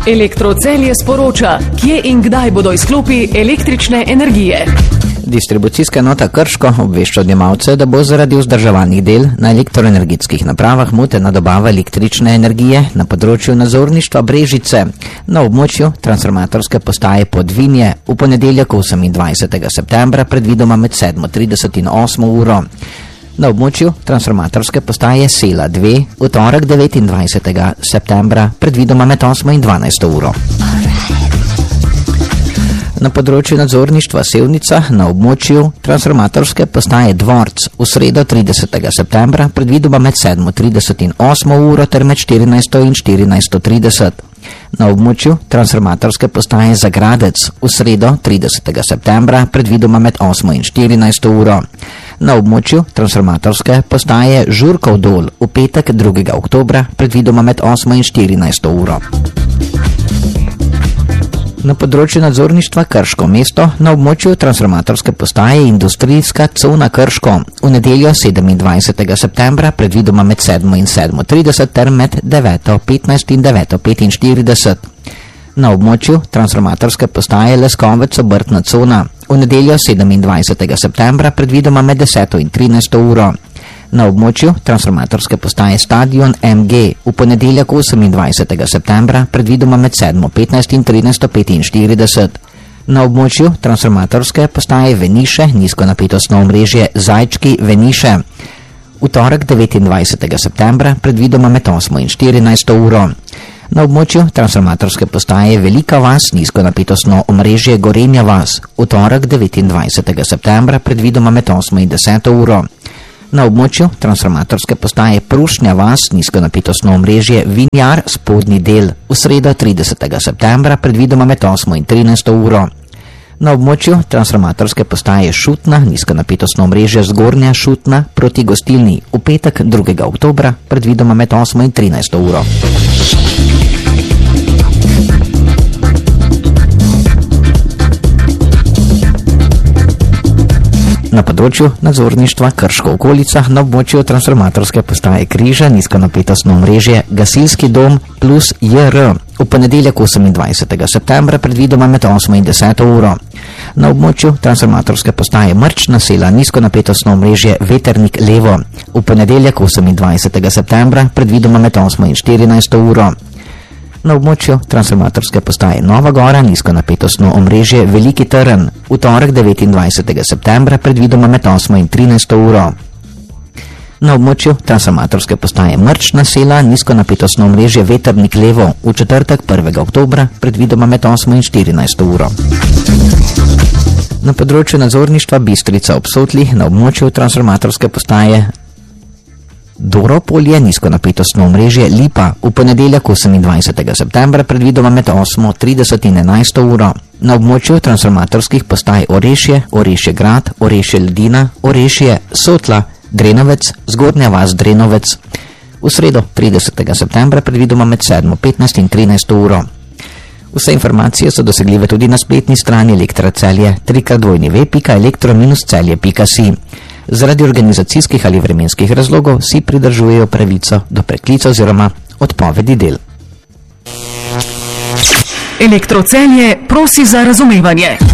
Elektrocelje sporoča, kje in kdaj bodo izklopi električne energije. Distribucijska enota Krško obvešča odjemalce, da bo zaradi vzdrževalnih del na elektroenergetskih napravah motena dobava električne energije na področju nadzorništva Brežice na območju transformatorske postaje Podvinje v ponedeljek 28. septembra predvidoma med 7:30 in 8 uro. Na območju transformatorske postaje Sela 2 v torek 29. septembra predvidoma med 8 in 12 uro. Na področju nadzorništva Sevnica na območju transformatorske postaje Dvorc v sredo 30. septembra predvidoma med 7:30 in 8 uro ter med 14 in 14:30. Na območju transformatorske postaje Zagradec v sredo 30. septembra predvidoma med 8 in 14 uro. Na območju transformatorske postaje Žurkov dol v petek 2. oktobra predvidoma med 8 in 14 uro. Na področju nadzorništva Krško mesto na območju transformatorske postaje Industrijska cona Krško v nedeljo 27. septembra predvidoma med 7 in 7:30 ter med 9:15 in 9:45. Na območju transformatorske postaje Leskovec obrtna cona v nedeljo 27. septembra predvidoma med 10 in 13 uro. Na območju transformatorske postaje Stadion MG v ponedeljek 28. septembra predvidoma med 7:15 in 13:45. Na območju transformatorske postaje Veniše nizkonapetostno omrežje Zajčki Veniše v torek 29. septembra predvidoma med 8 in 14 uro. Na območju transformatorske postaje Velika vas nizkonapetostno omrežje Gorenja vas v torek 29. septembra predvidoma med 8 in 10 uro. Na območju transformatorske postaje Prušnja vas nizkonapetostno omrežje Vinjar spodnji del v sredo 30. septembra predvidoma med 8 in 13 uro. Na območju transformatorske postaje Šutna nizkonapetostno omrežje Zgornja Šutna proti gostilni v petek 2. oktobra predvidoma med 8 in 13 uro. Na področju nadzorništva Krško okolica na območju transformatorske postaje Križa nizkonapetostno omrežje Gasilski dom plus JR v ponedeljek 28. septembra predvidoma med 8 in 10 uro. Na območju transformatorske postaje Mrčna sela nizkonapetostno omrežje Veternik levo v ponedeljek 28. septembra predvidoma med 8 in 14 uro. Na območju transformatorske postaje Nova Gora nizkonapetostno omrežje Veliki Trn v torek 29. septembra predvidoma med 8 in 13 uro. Na območju transformatorske postaje Mrčna sela nizkonapetostno omrežje Veternik levo v četrtek 1. oktobra predvidoma med 8 in 14 uro. Na področju nadzorništva Bistrica ob Sotli na območju transformatorske postaje Doropolje nizkonapetostno omrežje Lipa v ponedeljek 28. septembra predvidoma med 8:30 in 11 uro. Na območju transformatorskih postaj Orešje, Orešje grad, Orešje Ledina, Orešje Sotla, Drenovec, Zgornja vas Drenovec v sredo 30. septembra predvidoma med 7:15 in 13 uro. Vse informacije so dosegljive tudi na spletni strani Elektrocelje www.elektro-celje.si. Zaradi organizacijskih ali vremenskih razlogov si pridržujejo pravico do preklica oziroma odpovedi del. Elektrocelje prosi za razumevanje.